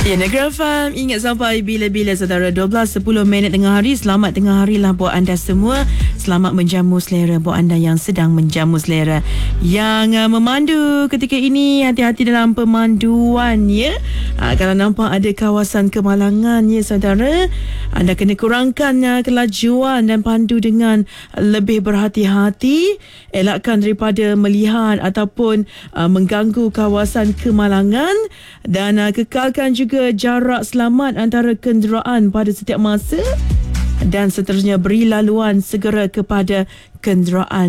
Ya, Negara FM ingat sampai bila-bila saudara. 12.10 tengah hari. Selamat tengah hari lah buat anda semua. Selamat menjamu selera buat anda yang sedang menjamu selera. Yang memandu ketika ini, hati-hati dalam pemanduan ya. Kalau nampak ada kawasan kemalangan ya saudara, anda kena kurangkan kelajuan dan pandu dengan lebih berhati-hati. Elakkan daripada melihat ataupun mengganggu kawasan kemalangan. Dan kekalkan juga jarak selamat antara kenderaan pada setiap masa. Dan seterusnya beri laluan segera kepada kenderaan